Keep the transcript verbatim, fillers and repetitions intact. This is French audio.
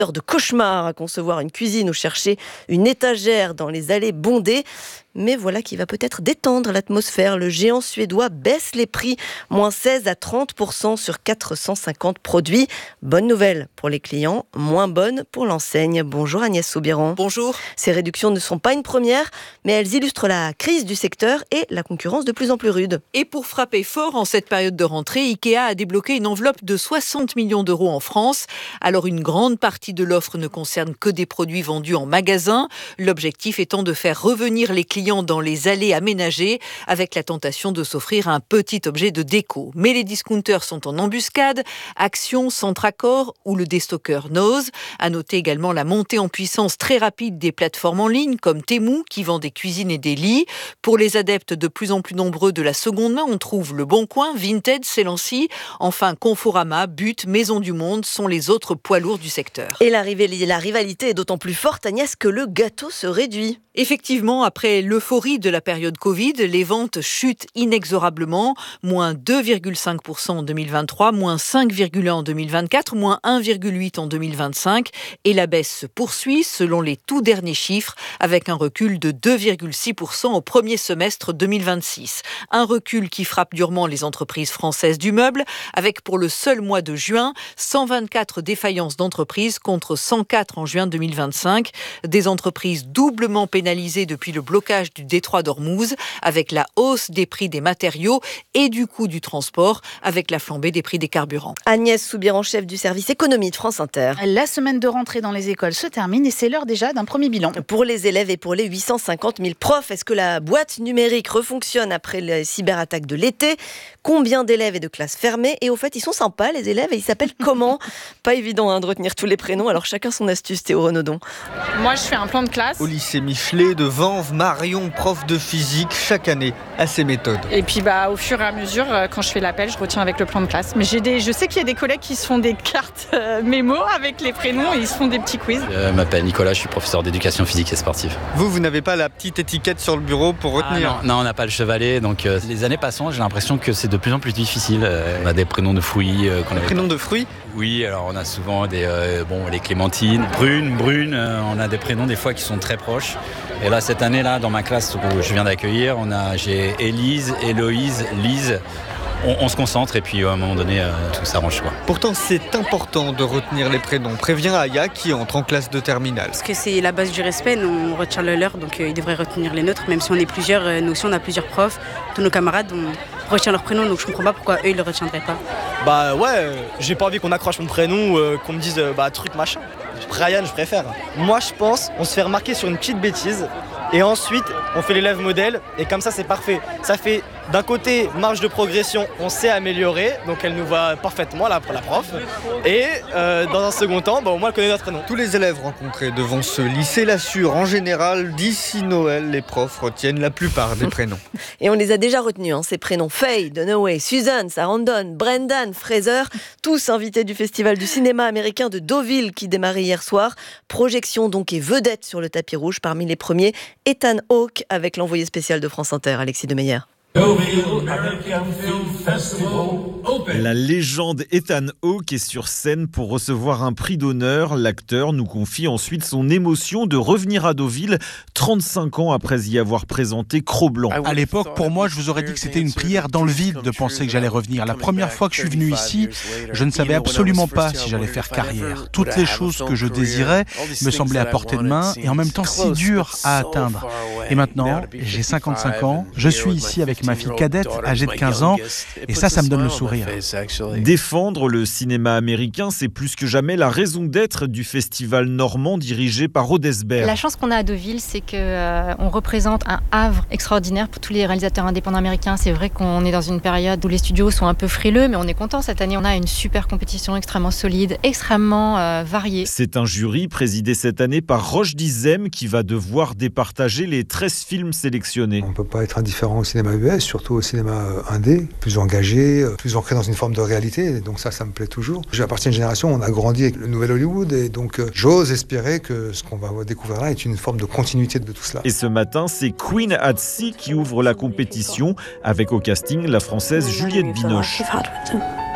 de cauchemar à concevoir une cuisine ou chercher une étagère dans les allées bondées. Mais voilà qui va peut-être détendre l'atmosphère. Le géant suédois baisse les prix, moins seize à trente pour cent sur quatre cent cinquante produits. Bonne nouvelle pour les clients, moins bonne pour l'enseigne. Bonjour Agnès Soubiran. Bonjour. Ces réductions ne sont pas une première, mais elles illustrent la crise du secteur et la concurrence de plus en plus rude. Et pour frapper fort en cette période de rentrée, Ikea a débloqué une enveloppe de soixante millions d'euros en France. Alors une grande partie de l'offre ne concerne que des produits vendus en magasin. L'objectif étant de faire revenir les clients dans les allées aménagées avec la tentation de s'offrir un petit objet de déco. Mais les discounters sont en embuscade, Action, Centracor ou le déstockeur Nose. À noter également la montée en puissance très rapide des plateformes en ligne comme Temu qui vend des cuisines et des lits. Pour les adeptes de plus en plus nombreux de la seconde main, on trouve Le Bon Coin, Vinted, Celency. Enfin, Conforama, But, Maison du Monde sont les autres poids lourds du secteur. Et la rivalité est d'autant plus forte, Agnès, que le gâteau se réduit. Effectivement, après l'euphorie de la période Covid, les ventes chutent inexorablement, moins deux virgule cinq pour cent en deux mille vingt-trois, moins cinq virgule un pour cent en deux mille vingt-quatre, moins un virgule huit pour cent en deux mille vingt-cinq. Et la baisse se poursuit selon les tout derniers chiffres, avec un recul de deux virgule six pour cent au premier semestre deux mille vingt-six. Un recul qui frappe durement les entreprises françaises du meuble, avec pour le seul mois de juin, cent vingt-quatre défaillances d'entreprises contre cent quatre en juin deux mille vingt-cinq. Des entreprises doublement pénalisées depuis le blocage du détroit d'Ormuz, avec la hausse des prix des matériaux et du coût du transport, avec la flambée des prix des carburants. Agnès Soubiran, chef du service économie de France Inter. La semaine de rentrée dans les écoles se termine et c'est l'heure déjà d'un premier bilan. Pour les élèves et pour les huit cent cinquante mille profs, est-ce que la boîte numérique refonctionne après les cyberattaques de l'été ? Combien d'élèves et de classes fermées ? Et au fait, ils sont sympas les élèves et ils s'appellent comment ? Pas évident hein, de retenir tous les prénoms, alors chacun son astuce, Théo Renaudon. Moi je fais un plan de classe. Au lycée Michelet de Vanves, Marion, prof de physique, chaque année a ses méthodes. Et puis bah, au fur et à mesure, quand je fais l'appel, je retiens avec le plan de classe. Mais j'ai des, je sais qu'il y a des collègues qui se font des cartes euh, mémo avec les prénoms et ils se font des petits quiz. Euh, je m'appelle Nicolas, je suis professeur d'éducation physique et sportive. Vous, vous n'avez pas la petite étiquette sur le bureau pour retenir ? Ah non, non, on n'a pas le chevalet. Donc euh, les années passant, j'ai l'impression que c'est de plus en plus difficile. Euh, on a des prénoms de fruits. Euh, qu'on des prénoms de fruits ? Oui, alors on a souvent des, euh, bon, les clémentines, Brune, Brune. Euh, on a des prénoms des fois qui sont très proches. Et là, cette année-là, dans ma classe où je viens d'accueillir, on a, j'ai Élise, Héloïse, Lise. On, on se concentre et puis à un moment donné, euh, tout s'arrange, quoi. Pourtant, c'est important de retenir les prénoms. Prévient Aya qui entre en classe de terminale. Parce que c'est la base du respect, nous, on retient le leur, donc euh, ils devraient retenir les nôtres. Même si on est plusieurs, euh, nous aussi on a plusieurs profs. Tous nos camarades, on retient leur prénom, donc je comprends pas pourquoi eux ils le retiendraient pas. Bah ouais, euh, j'ai pas envie qu'on accroche mon prénom, euh, qu'on me dise euh, bah truc machin. Brian, je préfère. Moi, je pense, on se fait remarquer sur une petite bêtise. Et ensuite, on fait l'élève modèle, et comme ça, c'est parfait. Ça fait, d'un côté, marge de progression, on s'est amélioré, donc elle nous voit parfaitement, la, la prof. Et euh, dans un second temps, bah, au moins, elle connaît notre prénom. Tous les élèves rencontrés devant ce lycée l'assurent. En général, d'ici Noël, les profs retiennent la plupart des prénoms. Et on les a déjà retenus, hein, ces prénoms. Faye, Dunaway, Susan, Sarandon, Brendan, Fraser, tous invités du Festival du cinéma américain de Deauville qui démarrait hier soir. Projection donc et vedette sur le tapis rouge parmi les premiers. Ethan Hawke avec l'envoyé spécial de France Inter, Alexis Demeyer. La légende Ethan Hawke est sur scène pour recevoir un prix d'honneur. L'acteur nous confie ensuite son émotion de revenir à Deauville trente-cinq ans après y avoir présenté Cro-Blanc. À l'époque, pour moi, je vous aurais dit que c'était une prière dans le vide de penser que j'allais revenir. La première fois que je suis venu ici, je ne savais absolument pas si j'allais faire carrière. Toutes les choses que je désirais me semblaient à portée de main et en même temps si dures à atteindre. Et maintenant, j'ai cinquante-cinq ans, je suis ici avec ma fille cadette âgée de quinze ans et ça, ça me donne le sourire. Défendre le cinéma américain, c'est plus que jamais la raison d'être du festival normand dirigé par Rodesberg. La chance qu'on a à Deauville, c'est qu'on euh, représente un havre extraordinaire pour tous les réalisateurs indépendants américains. C'est vrai qu'on est dans une période où les studios sont un peu frileux, mais on est content. Cette année, on a une super compétition extrêmement solide, extrêmement euh, variée. C'est un jury présidé cette année par Roche Dizem qui va devoir départager les treize films sélectionnés. On ne peut pas être indifférent au cinéma U S, surtout au cinéma indé, plus engagé, plus ancré dans une forme de réalité, donc ça, ça me plaît toujours. J'appartiens à une génération, on a grandi avec le nouvel Hollywood, et donc euh, j'ose espérer que ce qu'on va découvrir là est une forme de continuité de tout cela. Et ce matin, c'est Queen at Sea qui ouvre la compétition, avec au casting la française Juliette Binoche.